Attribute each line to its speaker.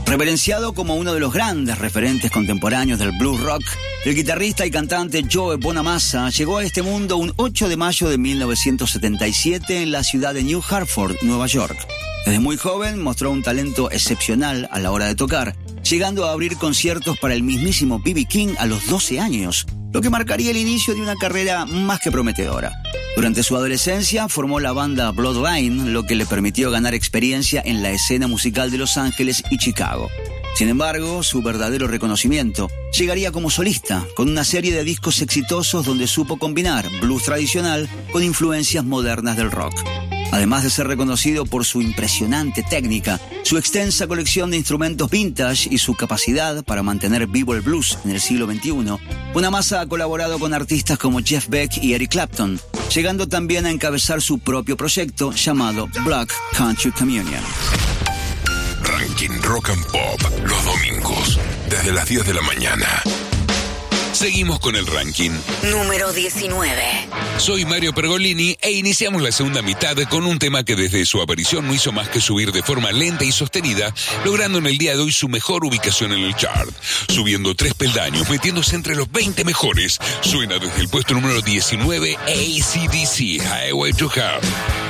Speaker 1: Reverenciado como uno de los grandes referentes contemporáneos del blues rock, el guitarrista y cantante Joe Bonamassa llegó a este mundo un 8 de mayo de 1977 en la ciudad de New Hartford, Nueva York. Desde muy joven mostró un talento excepcional a la hora de tocar, llegando a abrir conciertos para el mismísimo B.B. King a los 12 años, lo que marcaría el inicio de una carrera más que prometedora. Durante su adolescencia formó la banda Bloodline, lo que le permitió ganar experiencia en la escena musical de Los Ángeles y Chicago. Sin embargo, su verdadero reconocimiento llegaría como solista, con una serie de discos exitosos donde supo combinar blues tradicional con influencias modernas del rock. Además de ser reconocido por su impresionante técnica, su extensa colección de instrumentos vintage y su capacidad para mantener vivo el blues en el siglo XXI, Bonamassa ha colaborado con artistas como Jeff Beck y Eric Clapton, llegando también a encabezar su propio proyecto llamado Black Country Communion.
Speaker 2: Ranking Rock and Pop, los domingos, desde las 10 de la mañana. Seguimos con el ranking.
Speaker 3: Número 19.
Speaker 2: Soy Mario Pergolini e iniciamos la segunda mitad con un tema que desde su aparición no hizo más que subir de forma lenta y sostenida, logrando en el día de hoy su mejor ubicación en el chart. Subiendo 3 peldaños, metiéndose entre los 20 mejores. Suena desde el puesto número 19 AC/DC, Highway to Hell.